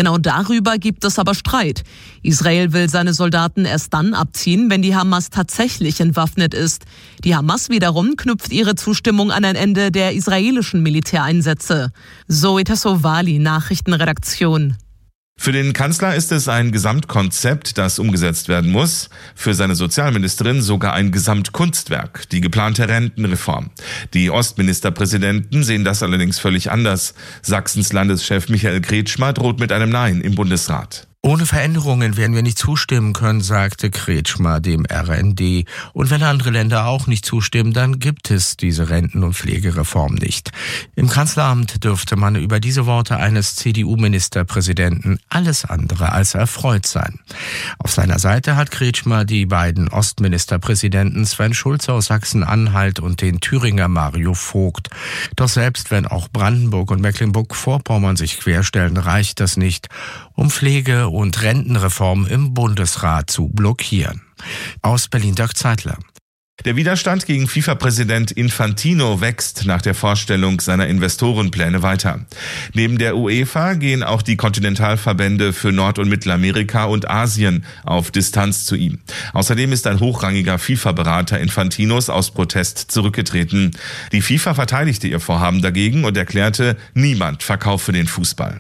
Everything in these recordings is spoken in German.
Genau darüber gibt es aber Streit. Israel will seine Soldaten erst dann abziehen, wenn die Hamas tatsächlich entwaffnet ist. Die Hamas wiederum knüpft ihre Zustimmung an ein Ende der israelischen Militäreinsätze. Zoe Tassovali, Nachrichtenredaktion. Für den Kanzler ist es ein Gesamtkonzept, das umgesetzt werden muss. Für seine Sozialministerin sogar ein Gesamtkunstwerk, die geplante Rentenreform. Die Ostministerpräsidenten sehen das allerdings völlig anders. Sachsens Landeschef Michael Kretschmer droht mit einem Nein im Bundesrat. Ohne Veränderungen werden wir nicht zustimmen können, sagte Kretschmer dem RND. Und wenn andere Länder auch nicht zustimmen, dann gibt es diese Renten- und Pflegereform nicht. Im Kanzleramt dürfte man über diese Worte eines CDU-Ministerpräsidenten alles andere als erfreut sein. Auf seiner Seite hat Kretschmer die beiden Ostministerpräsidenten Sven Schulze aus Sachsen-Anhalt und den Thüringer Mario Vogt. Doch selbst wenn auch Brandenburg und Mecklenburg-Vorpommern sich querstellen, reicht das nicht, um Pflege- und Rentenreform im Bundesrat zu blockieren. Aus Berlin Dirk Zeitler. Der Widerstand gegen FIFA-Präsident Infantino wächst nach der Vorstellung seiner Investorenpläne weiter. Neben der UEFA gehen auch die Kontinentalverbände für Nord- und Mittelamerika und Asien auf Distanz zu ihm. Außerdem ist ein hochrangiger FIFA-Berater Infantinos aus Protest zurückgetreten. Die FIFA verteidigte ihr Vorhaben dagegen und erklärte, niemand verkaufe den Fußball.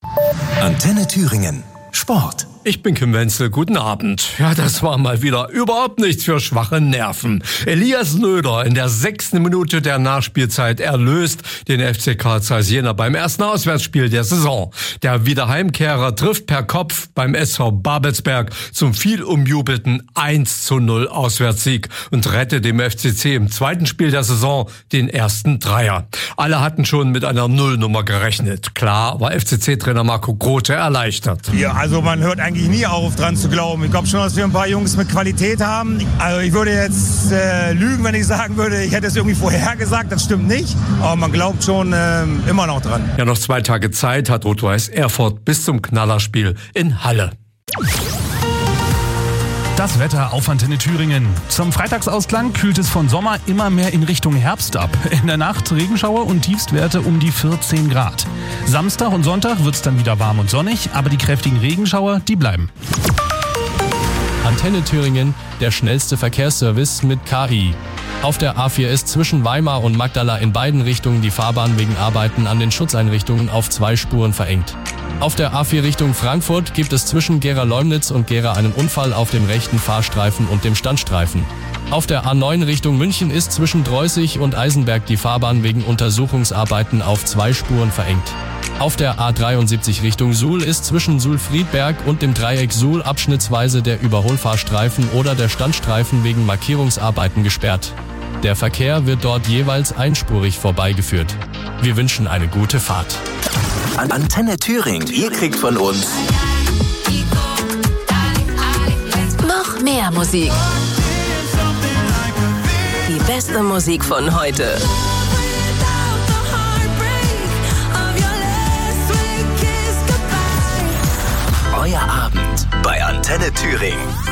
Antenne Thüringen. Sport. Ich bin Kim Wenzel, guten Abend. Ja, das war mal wieder überhaupt nichts für schwache Nerven. Elias Nöder in der 6. Minute der Nachspielzeit erlöst den FC Carl Zeiss Jena beim ersten Auswärtsspiel der Saison. Der Wiederheimkehrer trifft per Kopf beim SV Babelsberg zum viel umjubelten 1:0 Auswärtssieg und rettet dem FCC im zweiten Spiel der Saison den ersten Dreier. Alle hatten schon mit einer Nullnummer gerechnet. Klar war FCC-Trainer Marco Grote erleichtert. Ja, also man hört eigentlich nie auf, dran zu glauben. Ich glaube schon, dass wir ein paar Jungs mit Qualität haben. Also ich würde jetzt lügen, wenn ich sagen würde, ich hätte es irgendwie vorhergesagt. Das stimmt nicht. Aber man glaubt schon immer noch dran. Ja, noch 2 Tage Zeit hat Rot-Weiß Erfurt bis zum Knallerspiel in Halle. Das Wetter auf Antenne Thüringen. Zum Freitagsausklang kühlt es von Sommer immer mehr in Richtung Herbst ab. In der Nacht Regenschauer und Tiefstwerte um die 14 Grad. Samstag und Sonntag wird es dann wieder warm und sonnig, aber die kräftigen Regenschauer, die bleiben. Antenne Thüringen, der schnellste Verkehrsservice mit KI. Auf der A4 ist zwischen Weimar und Magdala in beiden Richtungen die Fahrbahn wegen Arbeiten an den Schutzeinrichtungen auf 2 Spuren verengt. Auf der A4 Richtung Frankfurt gibt es zwischen Gera-Leumnitz und Gera einen Unfall auf dem rechten Fahrstreifen und dem Standstreifen. Auf der A9 Richtung München ist zwischen Dreußig und Eisenberg die Fahrbahn wegen Untersuchungsarbeiten auf 2 Spuren verengt. Auf der A73 Richtung Suhl ist zwischen Suhl-Friedberg und dem Dreieck Suhl abschnittsweise der Überholfahrstreifen oder der Standstreifen wegen Markierungsarbeiten gesperrt. Der Verkehr wird dort jeweils einspurig vorbeigeführt. Wir wünschen eine gute Fahrt. Antenne Thüringen. Ihr kriegt von uns noch mehr Musik. Die beste Musik von heute. Euer Abend bei Antenne Thüringen.